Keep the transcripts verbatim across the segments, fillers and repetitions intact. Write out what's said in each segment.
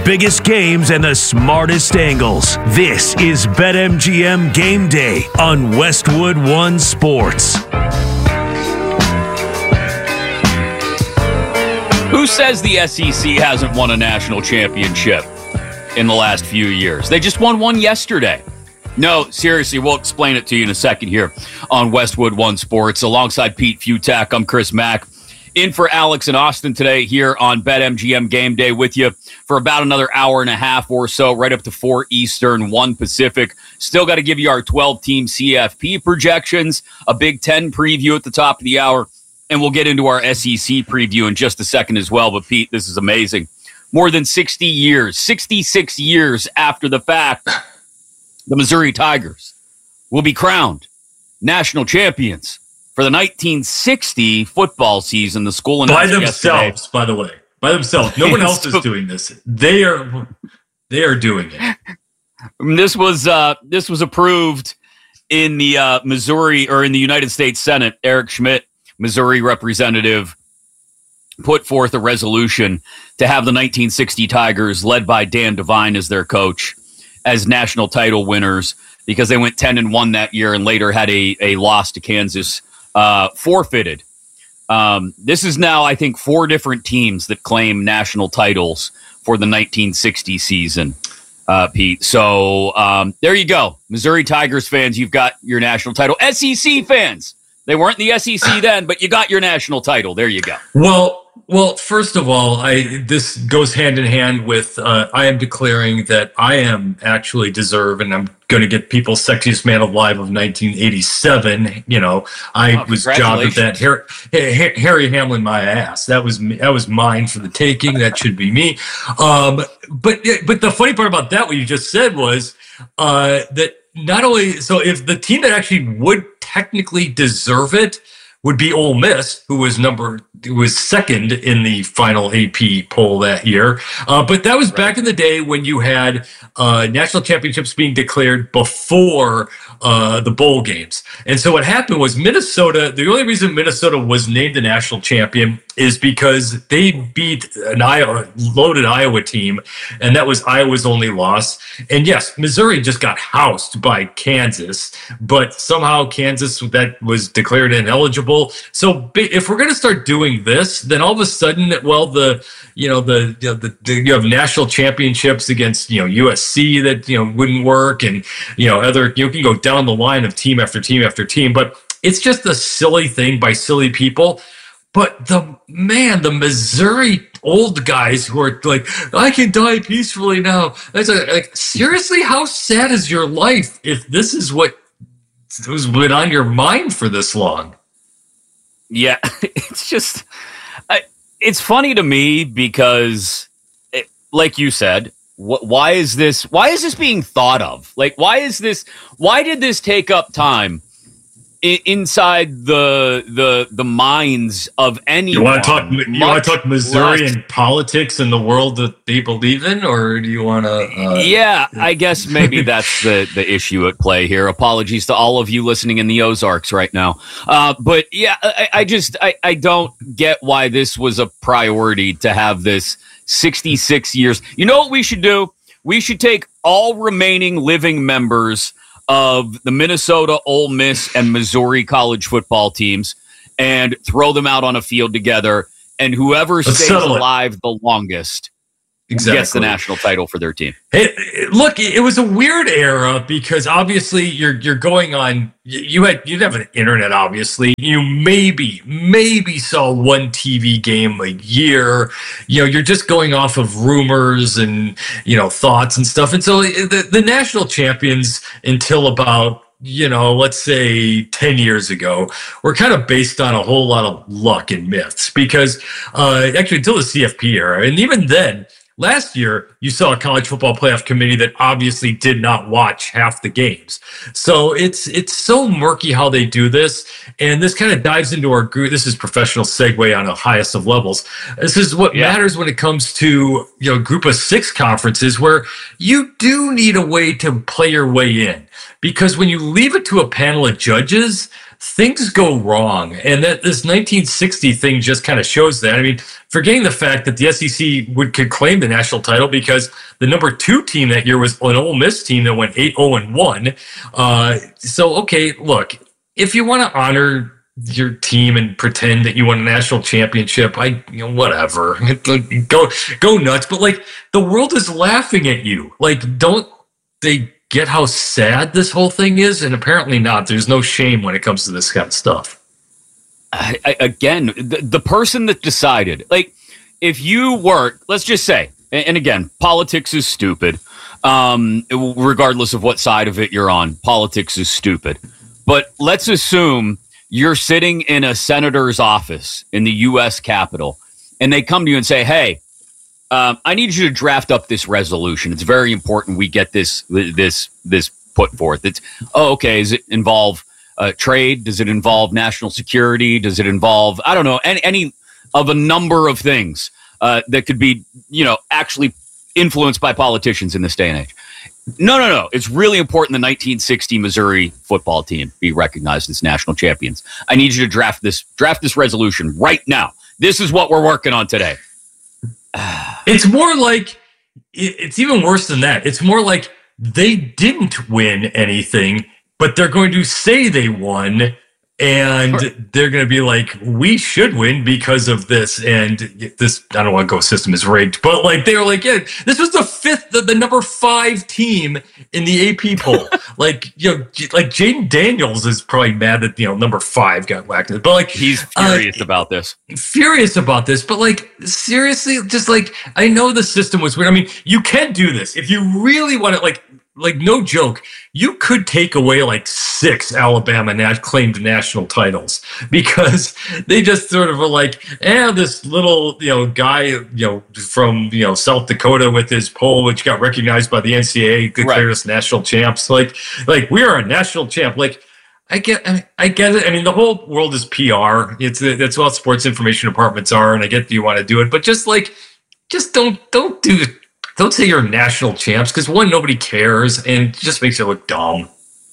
biggest games and the smartest angles. This is BetMGM Game Day on Westwood One Sports. Who says the S E C hasn't won a national championship in the last few years? They just won one yesterday. No, seriously, we'll explain it to you in a second here on Westwood One Sports. Alongside Pete Futak, I'm Chris Mack. In for Alex and Austin today here on BetMGM Game Day with you for about another hour and a half or so, right up to four Eastern, one Pacific. Still got to give you our twelve-team C F P projections, a Big Ten preview at the top of the hour, and we'll get into our S E C preview in just a second as well. But, Pete, this is amazing. More than sixty years, sixty-six years after the fact, the Missouri Tigers will be crowned national champions for the nineteen sixty football season. The school announced by themselves, yesterday. by the way, by themselves. No one else is doing this. They are, they are doing it. This was uh, this was approved in the uh, Missouri or in the United States Senate. Eric Schmidt, Missouri representative, put forth a resolution to have the nineteen sixty Tigers, led by Dan Devine as their coach, as national title winners because they went ten and one that year and later had a, a loss to Kansas uh, forfeited. Um, this is now, I think, four different teams that claim national titles for the nineteen sixty season, uh, Pete. So um, there you go. Missouri Tigers fans, you've got your national title. S E C fans, they weren't the S E C then, but you got your national title. There you go. Well, Well, first of all, I this goes hand in hand with uh, I am declaring that I am actually deserve, and I'm going to get People's Sexiest Man Alive of nineteen eighty-seven. You know, I oh, was jobbed at that. Harry, Harry Hamlin, my ass. That was me, that was mine for the taking. That should be me. Um, but but the funny part about that, what you just said was uh, that not only so if the team that actually would technically deserve it would be Ole Miss, who was number who was second in the final A P poll that year. Uh, but that was right back in the day when you had uh, national championships being declared before uh, the bowl games. And so what happened was Minnesota, the only reason Minnesota was named the national champion is because they beat an Iowa, loaded Iowa team, and that was Iowa's only loss. And yes, Missouri just got housed by Kansas, but somehow Kansas, that was declared ineligible. So if we're going to start doing this, then all of a sudden, well, the you know the, you know, the, the you have national championships against you know U S C that you know wouldn't work, and you know other you can go down the line of team after team after team, but it's just a silly thing by silly people. But the man, the Missouri old guys who are like, I can die peacefully now. It's like, like, seriously, how sad is your life if this is what has been on your mind for this long? Yeah, it's just, I, it's funny to me because, it, like you said, wh- why is this? Why is this being thought of? Like, why is this? Why did this take up time inside the the the minds of anyone? You want to talk? You want to talk Missouri less. And politics and the world that they believe in, or do you want to? Uh, yeah, I guess maybe that's the the issue at play here. Apologies to all of you listening in the Ozarks right now, uh, but yeah, I, I just I, I don't get why this was a priority to have this sixty-six years. You know what we should do? We should take all remaining living members of the Minnesota, Ole Miss, and Missouri college football teams and throw them out on a field together, and whoever Let's stays alive it. the longest exactly. gets the national title for their team. Hey, look, it was a weird era because obviously you're you're going on. You had you'd have an internet. Obviously, you maybe maybe saw one T V game a year. You know, you're just going off of rumors and you know thoughts and stuff. And so the the national champions until about you know let's say ten years ago were kind of based on a whole lot of luck and myths because uh, actually until the C F P era, and even then. Last year, you saw a college football playoff committee that obviously did not watch half the games. So it's it's so murky how they do this. And this kind of dives into our group. This is professional segue on the highest of levels. This is what yeah. matters when it comes to you know group of six conferences where you do need a way to play your way in. Because when you leave it to a panel of judges, things go wrong. And that this nineteen sixty thing just kind of shows that. I mean, forgetting the fact that the S E C would could claim the national title because the number two team that year was an Ole Miss team that went eight oh and one. Uh, so, okay, look, if you want to honor your team and pretend that you won a national championship, I, you know, whatever, go, go nuts. But like, the world is laughing at you. Like, don't they get how sad this whole thing is? And apparently not. There's no shame when it comes to this kind of stuff. I, I, again, the, the person that decided, like, if you were, let's just say, and, and again, politics is stupid. Um, regardless of what side of it you're on, politics is stupid. But let's assume you're sitting in a senator's office in the U S Capitol, and they come to you and say, hey, um, I need you to draft up this resolution. It's very important we get this this this put forth. It's, oh, okay, does it involve uh, trade? Does it involve national security? Does it involve, I don't know, any, any of a number of things uh, that could be, you know, actually influenced by politicians in this day and age? No, no, no. It's really important the nineteen sixty Missouri football team be recognized as national champions. I need you to draft this draft this resolution right now. This is what we're working on today. It's more like, it's even worse than that. It's more like they didn't win anything, but they're going to say they won, and sure. They're going to be like, we should win because of this. And this, I don't want to go system is rigged, but like, they were like, yeah, this was the fifth, the, the number five team in the A P poll. Like, you know, like Jaden Daniels is probably mad that, you know, number five got whacked. But like, he's furious uh, about this. Furious about this. But like, seriously, just like, I know the system was weird. I mean, you can do this if you really want to, like, like no joke, you could take away like six Alabama nat- claimed national titles because they just sort of were like, eh, this little, you know, guy, you know, from, you know, South Dakota with his poll, which got recognized by the N C double A, declared right. us national champs. Like, like we are a national champ. Like, I get, I, mean, I get it. I mean, the whole world is P R. It's that's what sports information departments are, and I get that you want to do it, but just like, just don't, don't do. Don't say you're national champs because one, nobody cares, and it just makes you look dumb.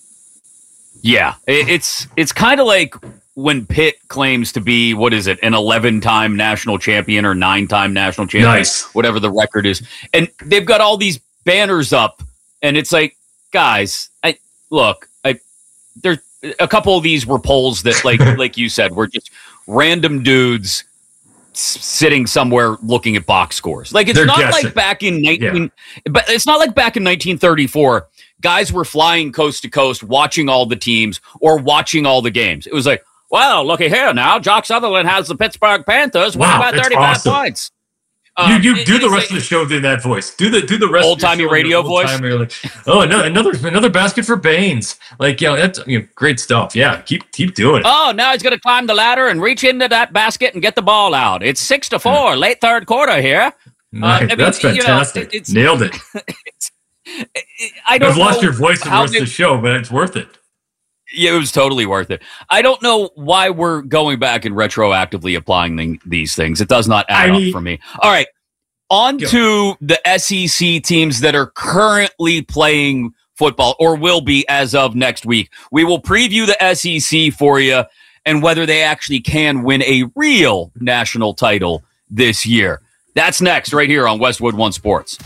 Yeah, it's it's kind of like when Pitt claims to be, what is it, an eleven-time national champion or nine-time national champion, nice. Whatever the record is, and they've got all these banners up, and it's like, guys, I look, I there's a couple of these were polls that, like like you said, were just random dudes sitting somewhere looking at box scores. Like, it's They're not guessing. like back in nineteen yeah. but it's not like back in nineteen thirty-four guys were flying coast to coast watching all the teams or watching all the games. It was like, well, looky here now, Jock Sutherland has the Pittsburgh Panthers winning wow, by thirty-five awesome. points. Um, you you do the rest like, of the show in that voice. Do the do the rest old timey radio voice. Like, oh, another another another basket for Baines. Like, you know, that's you know, great stuff. Yeah, keep keep doing it. Oh, now he's going to climb the ladder and reach into that basket and get the ball out. It's six to four, hmm. late third quarter here. Nice. Uh, I mean, that's fantastic. You know, it, Nailed it. It's, it I don't. I've lost your voice for the rest they, of the show, but it's worth it. Yeah, it was totally worth it. I don't know why we're going back and retroactively applying the, these things. It does not add I mean, up for me. All right. On to the S E C teams that are currently playing football or will be as of next week. We will preview the S E C for you and whether they actually can win a real national title this year. That's next right here on Westwood One Sports.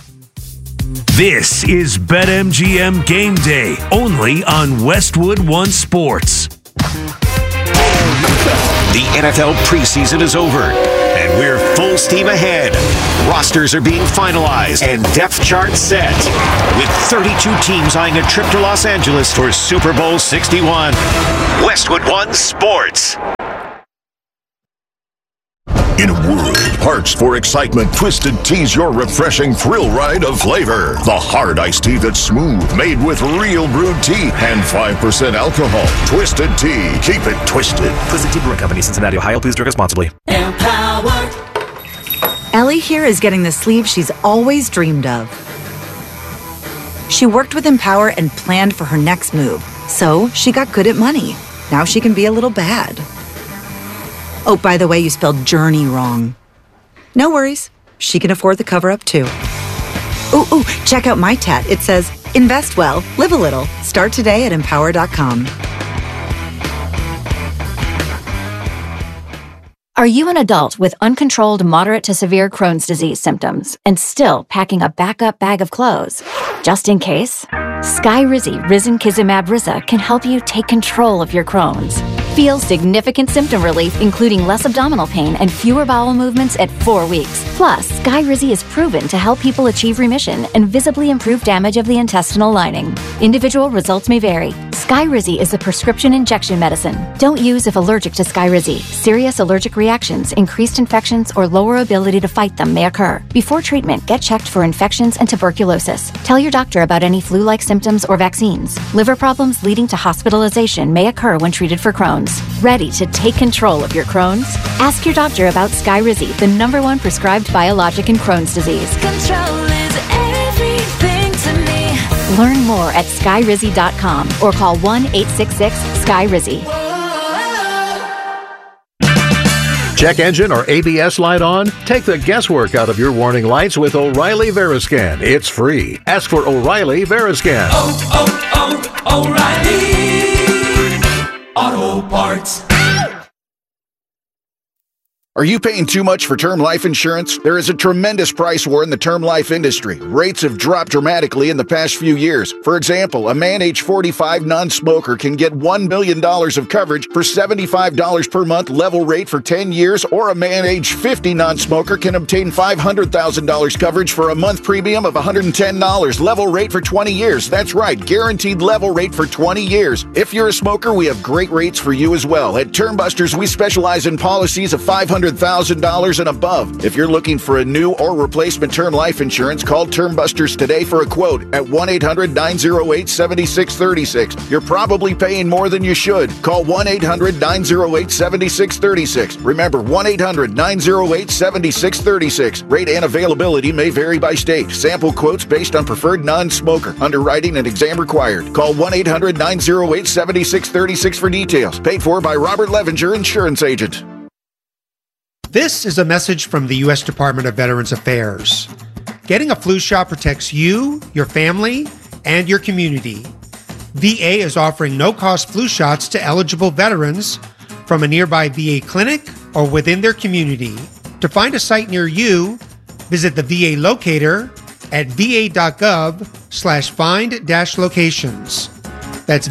This is BetMGM Game Day, only on Westwood One Sports. The N F L preseason is over, and we're full steam ahead. Rosters are being finalized and depth charts set, with thirty-two teams eyeing a trip to Los Angeles for Super Bowl sixty-one. Westwood One Sports. In a world parched for excitement, Twisted Tea's your refreshing thrill ride of flavor. The hard iced tea that's smooth, made with real brewed tea and five percent alcohol. Twisted Tea. Keep it twisted. Twisted Tea Brewing Company, Cincinnati, Ohio. Please drink responsibly. Empower. Ellie here is getting the sleeve she's always dreamed of. She worked with Empower and planned for her next move, so she got good at money. Now she can be a little bad. Oh, by the way, you spelled journey wrong. No worries. She can afford the cover-up, too. Ooh, ooh, check out my tat. It says, invest well, live a little. Start today at empower dot com. Are you an adult with uncontrolled moderate to severe Crohn's disease symptoms and still packing a backup bag of clothes? Just in case? Skyrizi Risankizumab Riza can help you take control of your Crohn's. Feel significant symptom relief, including less abdominal pain and fewer bowel movements at four weeks. Plus, Skyrizi is proven to help people achieve remission and visibly improve damage of the intestinal lining. Individual results may vary. Skyrizi is a prescription injection medicine. Don't use if allergic to Skyrizi. Serious allergic reactions, increased infections, or lower ability to fight them may occur. Before treatment, get checked for infections and tuberculosis. Tell your doctor about any flu-like symptoms or vaccines. Liver problems leading to hospitalization may occur when treated for Crohn's. Ready to take control of your Crohn's? Ask your doctor about Skyrizi, the number one prescribed biologic in Crohn's disease. Control is everything to me. Learn more at skyrizi dot com or call one eight six six Sky Rizi. Check engine or A B S light on? Take the guesswork out of your warning lights with O'Reilly Veriscan. It's free. Ask for O'Reilly Veriscan. Oh, oh, oh, O'Reilly Auto Parts. Are you paying too much for term life insurance? There is a tremendous price war in the term life industry. Rates have dropped dramatically in the past few years. For example, a man age forty-five non-smoker can get one million dollars of coverage for seventy-five dollars per month level rate for ten years, or a man age fifty non-smoker can obtain five hundred thousand dollars coverage for a month premium of one hundred ten dollars level rate for twenty years. That's right, guaranteed level rate for twenty years. If you're a smoker, we have great rates for you as well. At Term Busters, we specialize in policies of five hundred thousand dollars and above. If you're looking for a new or replacement term life insurance, call Term Busters today for a quote at one eight hundred nine oh eight seven six three six. You're probably paying more than you should. Call one eight hundred nine oh eight seven six three six. Remember, one eight hundred nine oh eight seven six three six. Rate and availability may vary by state. Sample quotes based on preferred non-smoker. Underwriting and exam required. Call one eight hundred nine oh eight seven six three six for details. Paid for by Robert Levenger, insurance agent. This is a message from the U S Department of Veterans Affairs. Getting a flu shot protects you, your family, and your community. V A is offering no-cost flu shots to eligible veterans from a nearby V A clinic or within their community. To find a site near you, visit the V A locator at va.gov slash find dash locations. That's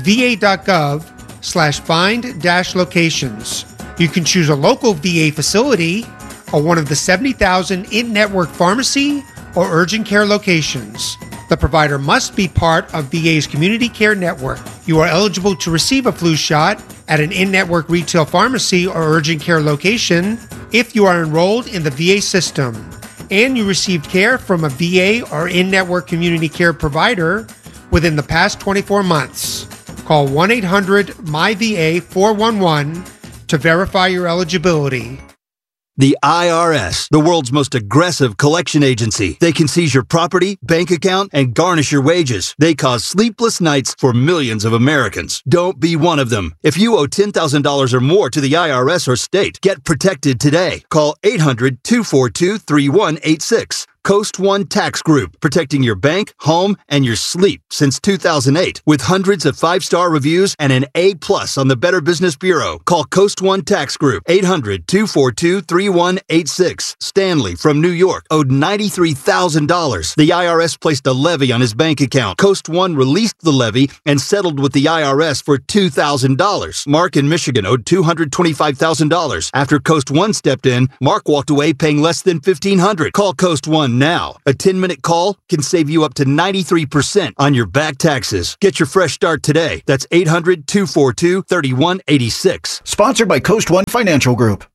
va.gov slash find dash locations. You can choose a local V A facility or one of the seventy thousand in-network pharmacy or urgent care locations. The provider must be part of V A's community care network. You are eligible to receive a flu shot at an in-network retail pharmacy or urgent care location if you are enrolled in the V A system and you received care from a V A or in-network community care provider within the past twenty-four months. Call one eight hundred M Y V A four one one to verify your eligibility. The I R S, the world's most aggressive collection agency. They can seize your property, bank account, and garnish your wages. They cause sleepless nights for millions of Americans. Don't be one of them. If you owe ten thousand dollars or more to the I R S or state, get protected today. Call eight hundred two four two three one eight six. Coast One Tax Group, protecting your bank, home, and your sleep since two thousand eight. With hundreds of five-star reviews and an A plus on the Better Business Bureau. Call Coast One Tax Group, eight hundred two four two three one eight six. Stanley from New York owed ninety-three thousand dollars. The I R S placed a levy on his bank account. Coast One released the levy and settled with the I R S for two thousand dollars. Mark in Michigan owed two hundred twenty-five thousand dollars. After Coast One stepped in, Mark walked away paying less than fifteen hundred dollars. Call Coast One now. A ten-minute call can save you up to ninety-three percent on your back taxes. Get your fresh start today. That's eight hundred two four two three one eight six. Sponsored by Coast One Financial Group.